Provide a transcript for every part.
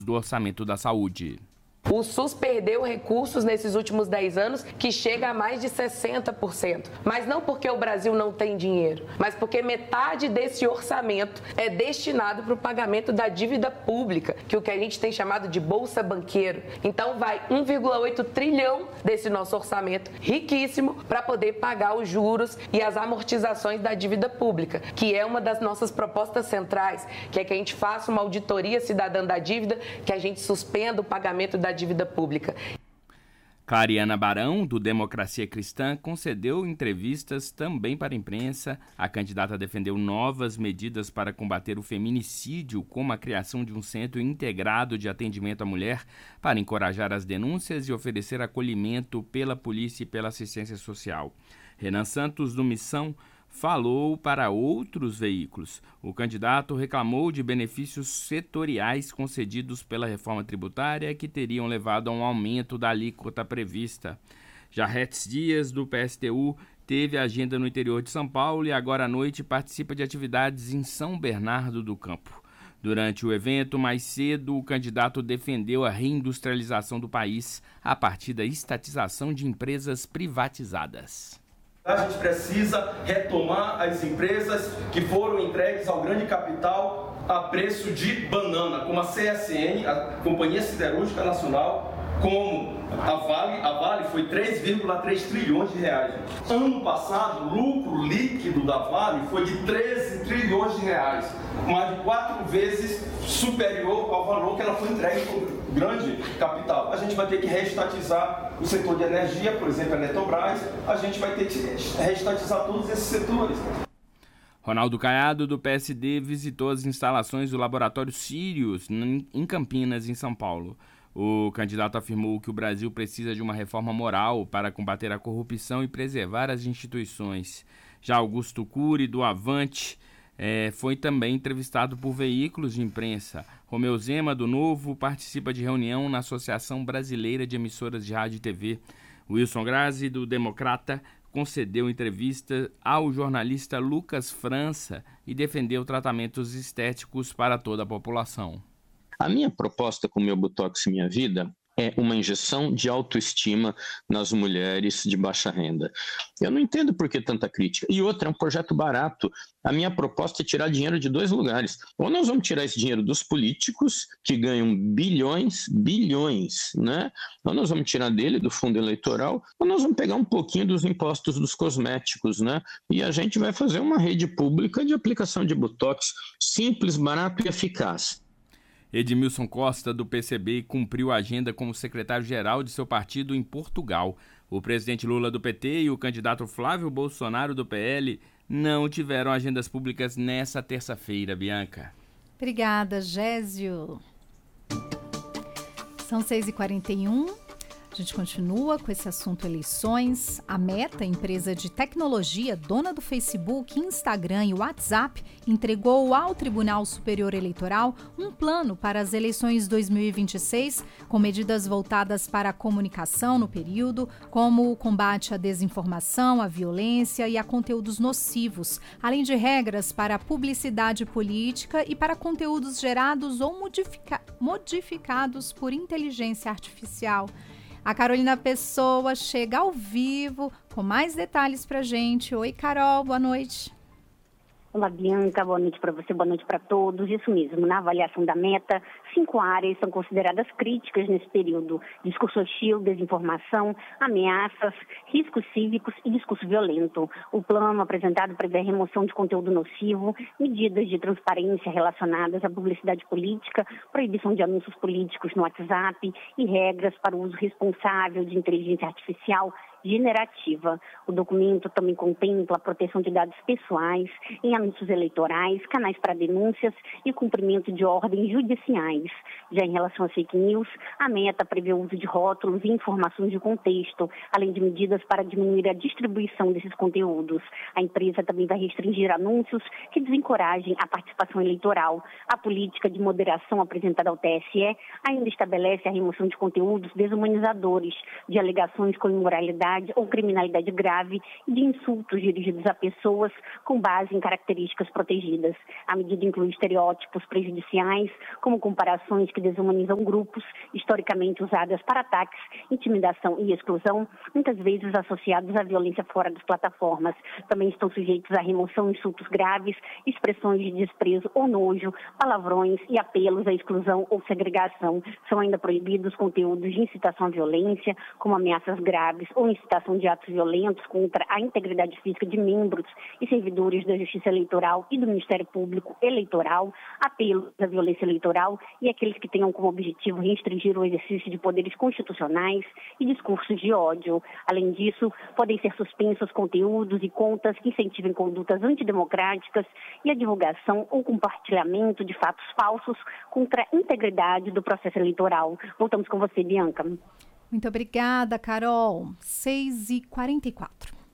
do orçamento da saúde. O SUS perdeu recursos nesses últimos 10 anos que chega a mais de 60%. Mas não porque o Brasil não tem dinheiro, mas porque metade desse orçamento é destinado para o pagamento da dívida pública, que é o que a gente tem chamado de Bolsa Banqueiro. Então vai 1,8 trilhão desse nosso orçamento, riquíssimo, para poder pagar os juros e as amortizações da dívida pública, que é uma das nossas propostas centrais, que é que a gente faça uma auditoria cidadã da dívida, que a gente suspenda o pagamento da dívida pública. Clariana Barão, do Democracia Cristã, concedeu entrevistas também para a imprensa. A candidata defendeu novas medidas para combater o feminicídio, como a criação de um centro integrado de atendimento à mulher para encorajar as denúncias e oferecer acolhimento pela polícia e pela assistência social. Renan Santos, do Missão, falou para outros veículos. O candidato reclamou de benefícios setoriais concedidos pela reforma tributária que teriam levado a um aumento da alíquota prevista. Jarretes Dias, do PSTU, teve agenda no interior de São Paulo e agora à noite participa de atividades em São Bernardo do Campo. Durante o evento, mais cedo, o candidato defendeu a reindustrialização do país a partir da estatização de empresas privatizadas. A gente precisa retomar as empresas que foram entregues ao grande capital a preço de banana, como a CSN, a Companhia Siderúrgica Nacional, como a Vale foi 3,3 trilhões de reais. Ano passado, o lucro líquido da Vale foi de 13 trilhões de reais, mais de 4 vezes superior ao valor que ela foi entregue para o grande capital. A gente vai ter que reestatizar o setor de energia, por exemplo, a Eletrobras, a gente vai ter que reestatizar todos esses setores. Ronaldo Caiado, do PSD, visitou as instalações do Laboratório Sirius, em Campinas, em São Paulo. O candidato afirmou que o Brasil precisa de uma reforma moral para combater a corrupção e preservar as instituições. Já Augusto Cury, do Avante, foi também entrevistado por veículos de imprensa. Romeu Zema, do Novo, participa de reunião na Associação Brasileira de Emissoras de Rádio e TV. Wilson Grazi, do Democrata, concedeu entrevista ao jornalista Lucas França e defendeu tratamentos estéticos para toda a população. A minha proposta com o Meu Botox Minha Vida é uma injeção de autoestima nas mulheres de baixa renda. Eu não entendo por que tanta crítica. E outra, é um projeto barato. A minha proposta é tirar dinheiro de 2 lugares. Ou nós vamos tirar esse dinheiro dos políticos, que ganham bilhões, né? Ou nós vamos tirar dele, do fundo eleitoral, ou nós vamos pegar um pouquinho dos impostos dos cosméticos, né? E a gente vai fazer uma rede pública de aplicação de Botox simples, barato e eficaz. Edmilson Costa, do PCB, cumpriu a agenda como secretário-geral de seu partido em Portugal. O presidente Lula, do PT, e o candidato Flávio Bolsonaro, do PL, não tiveram agendas públicas nessa terça-feira, Bianca. Obrigada, Gésio. São 6h41. A gente continua com esse assunto eleições. A Meta, empresa de tecnologia, dona do Facebook, Instagram e WhatsApp, entregou ao Tribunal Superior Eleitoral um plano para as eleições 2026, com medidas voltadas para a comunicação no período, como o combate à desinformação, à violência e a conteúdos nocivos, além de regras para a publicidade política e para conteúdos gerados ou modificados por inteligência artificial. A Carolina Pessoa chega ao vivo com mais detalhes pra gente. Oi, Carol, boa noite. Olá, Bianca, boa noite para você, boa noite para todos. Isso mesmo, na avaliação da Meta, 5 áreas são consideradas críticas nesse período: discurso hostil, desinformação, ameaças, riscos cívicos e discurso violento. O plano apresentado prevê a remoção de conteúdo nocivo, medidas de transparência relacionadas à publicidade política, proibição de anúncios políticos no WhatsApp e regras para o uso responsável de inteligência artificial generativa. O documento também contempla a proteção de dados pessoais em anúncios eleitorais, canais para denúncias e cumprimento de ordens judiciais. Já em relação às fake news, a Meta prevê o uso de rótulos e informações de contexto, além de medidas para diminuir a distribuição desses conteúdos. A empresa também vai restringir anúncios que desencorajem a participação eleitoral. A política de moderação apresentada ao TSE ainda estabelece a remoção de conteúdos desumanizadores, de alegações com imoralidade criminalidade ou criminalidade grave e de insultos dirigidos a pessoas com base em características protegidas. A medida inclui estereótipos prejudiciais, como comparações que desumanizam grupos historicamente usadas para ataques, intimidação e exclusão, muitas vezes associados à violência fora das plataformas. Também estão sujeitos à remoção de insultos graves, expressões de desprezo ou nojo, palavrões e apelos à exclusão ou segregação. São ainda proibidos conteúdos de incitação à violência, como ameaças graves ou incitação de atos violentos contra a integridade física de membros e servidores da Justiça Eleitoral e do Ministério Público Eleitoral, apelos à violência eleitoral e aqueles que tenham como objetivo restringir o exercício de poderes constitucionais e discursos de ódio. Além disso, podem ser suspensos conteúdos e contas que incentivem condutas antidemocráticas e a divulgação ou compartilhamento de fatos falsos contra a integridade do processo eleitoral. Voltamos com você, Bianca. Muito obrigada, Carol. 6h44.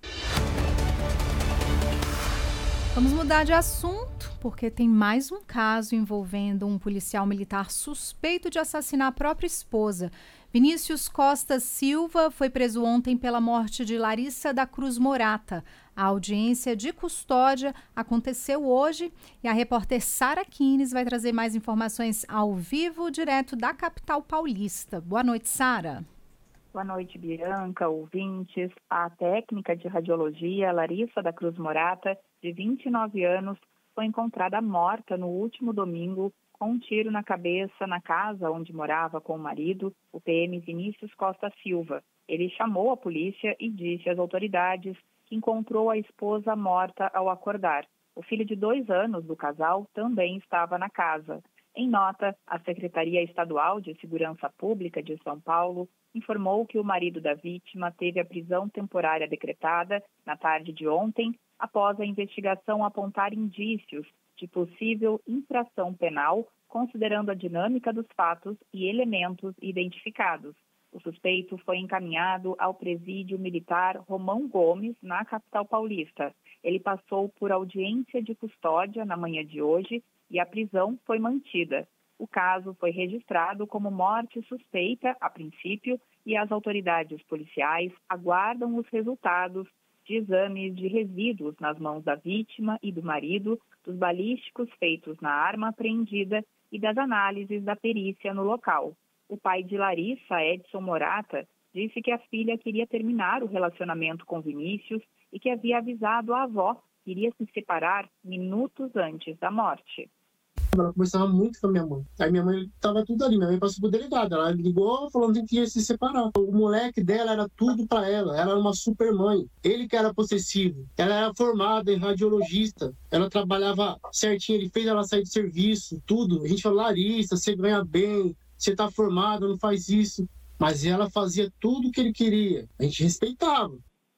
Vamos mudar de assunto, porque tem mais um caso envolvendo um policial militar suspeito de assassinar a própria esposa. Vinícius Costa Silva foi preso ontem pela morte de Larissa da Cruz Morata. A audiência de custódia aconteceu hoje e a repórter Sara Kines vai trazer mais informações ao vivo, direto da capital paulista. Boa noite, Sara. Boa noite, Bianca, ouvintes. A técnica de radiologia Larissa da Cruz Morata, de 29 anos, foi encontrada morta no último domingo com um tiro na cabeça na casa onde morava com o marido, o PM Vinícius Costa Silva. Ele chamou a polícia e disse às autoridades que encontrou a esposa morta ao acordar. O filho de 2 anos do casal também estava na casa. Em nota, a Secretaria Estadual de Segurança Pública de São Paulo informou que o marido da vítima teve a prisão temporária decretada na tarde de ontem, após a investigação apontar indícios de possível infração penal, considerando a dinâmica dos fatos e elementos identificados. O suspeito foi encaminhado ao presídio militar Romão Gomes, na capital paulista. Ele passou por audiência de custódia na manhã de hoje e a prisão foi mantida. O caso foi registrado como morte suspeita, a princípio, e as autoridades policiais aguardam os resultados de exames de resíduos nas mãos da vítima e do marido, dos balísticos feitos na arma apreendida e das análises da perícia no local. O pai de Larissa, Edson Morata, disse que a filha queria terminar o relacionamento com Vinícius e que havia avisado a avó que iria se separar minutos antes da morte. Ela conversava muito com a minha mãe. Aí minha mãe estava tudo ali. Minha mãe passou por delegado. Ela ligou falando que ia se separar. O moleque dela era tudo para ela. Ela era uma super mãe. Ele que era possessivo. Ela era formada em radiologista. Ela trabalhava certinho. Ele fez ela sair de serviço, tudo. A gente falou, Larissa, você ganha bem. Você está formada, não faz isso. Mas ela fazia tudo o que ele queria. A gente respeitava.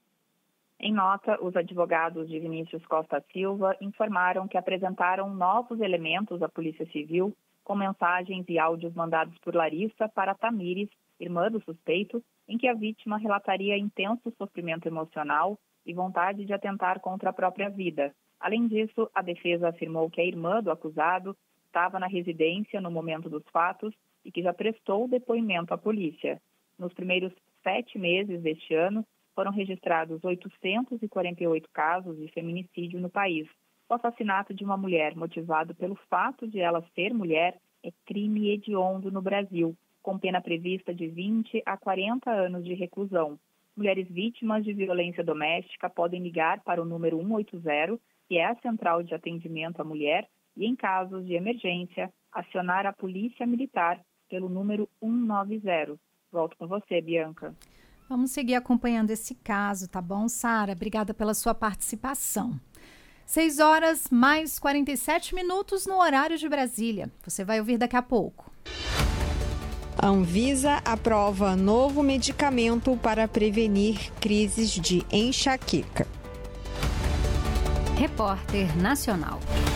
Em nota, os advogados de Vinícius Costa Silva informaram que apresentaram novos elementos à Polícia Civil com mensagens e áudios mandados por Larissa para Tamires, irmã do suspeito, em que a vítima relataria intenso sofrimento emocional e vontade de atentar contra a própria vida. Além disso, a defesa afirmou que a irmã do acusado estava na residência no momento dos fatos e que já prestou depoimento à polícia. Nos primeiros 7 meses deste ano, foram registrados 848 casos de feminicídio no país. O assassinato de uma mulher motivado pelo fato de ela ser mulher é crime hediondo no Brasil, com pena prevista de 20 a 40 anos de reclusão. Mulheres vítimas de violência doméstica podem ligar para o número 180, que é a central de atendimento à mulher, e em casos de emergência, acionar a Polícia Militar pelo número 190. Volto com você, Bianca. Vamos seguir acompanhando esse caso, tá bom, Sara? Obrigada pela sua participação. 6h47 no horário de Brasília. Você vai ouvir daqui a pouco. A Anvisa aprova novo medicamento para prevenir crises de enxaqueca. Repórter Nacional.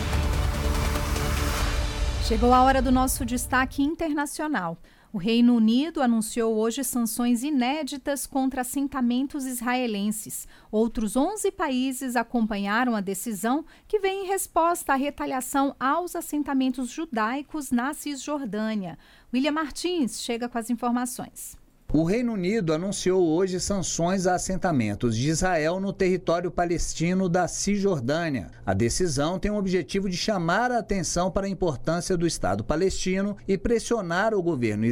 Chegou a hora do nosso destaque internacional. O Reino Unido anunciou hoje sanções inéditas contra assentamentos israelenses. Outros 11 países acompanharam a decisão, que vem em resposta à retaliação aos assentamentos judaicos na Cisjordânia. William Martins chega com as informações. O Reino Unido anunciou hoje sanções a assentamentos de Israel no território palestino da Cisjordânia. A decisão tem o objetivo de chamar a atenção para a importância do Estado palestino e pressionar o governo